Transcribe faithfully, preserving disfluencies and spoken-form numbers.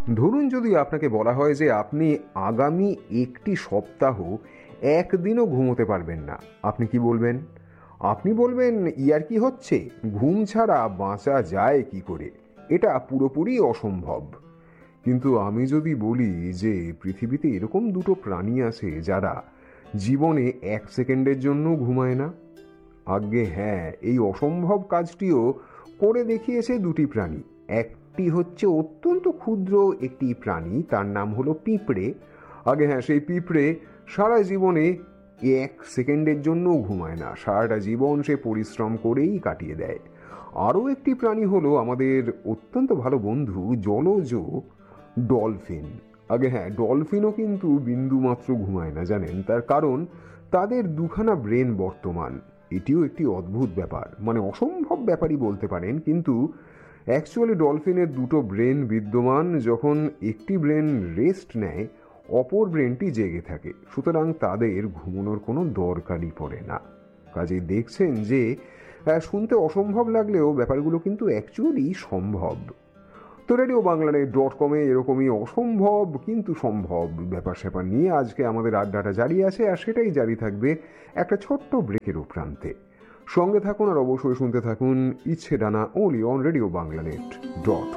ধরুন যদি আপনাকে বলা হয় যে আপনি আগামী একটি সপ্তাহ একদিনও ঘুমোতে পারবেন না, আপনি কি বলবেন? আপনি বলবেন ইয়ার কি হচ্ছে, ঘুম ছাড়া বাঁচা যায় কি করে, এটা পুরোপুরি অসম্ভব। কিন্তু আমি যদি বলি যে পৃথিবীতে এরকম দুটো প্রাণী আছে যারা জীবনে এক সেকেন্ডের জন্য ঘুমায় না, আজ্ঞে হ্যাঁ, এই অসম্ভব কাজটিও করে দেখিয়েছে দুটি প্রাণী। একটি হচ্ছে অত্যন্ত ক্ষুদ্র একটি প্রাণী, তার নাম হলো পিঁপড়ে। আগে হ্যাঁ, সেই পিঁপড়ে সারা জীবনে এক সেকেন্ডের জন্যও ঘুমায় না, সারাটা জীবন সে পরিশ্রম করেই কাটিয়ে দেয়। আরও একটি প্রাণী হলো আমাদের অত্যন্ত ভালো বন্ধু জলজ ডলফিন। আগে হ্যাঁ, ডলফিনও কিন্তু বিন্দুমাত্র ঘুমায় না, জানেন তার কারণ? তাদের দুখানা ব্রেন বর্তমান। এটিও একটি অদ্ভুত ব্যাপার, মানে অসম্ভব ব্যাপারই বলতে পারেন, কিন্তু অ্যাকচুয়ালি ডলফিনের দুটো ব্রেন বিদ্যমান। যখন একটি ব্রেন রেস্ট নেয়, অপর ব্রেনটি জেগে থাকে, সুতরাং তাদের ঘুমানোর কোনো দরকারই পড়ে না। কাজেই দেখছেন যে শুনতে অসম্ভব লাগলেও ব্যাপারগুলো কিন্তু অ্যাকচুয়ালি সম্ভব। তো রেডিও বাংলার ডট কমে এরকমই অসম্ভব কিন্তু সম্ভব ব্যাপার স্যাপার নিয়ে আজকে আমাদের আড্ডাটা জারি আছে, আর সেটাই জারি থাকবে একটা ছোট্ট ব্রেকের প্রান্তে। সঙ্গে থাকুন আর অবশ্যই শুনতে থাকুন ইচ্ছে ডানা only on radio Bangla net dot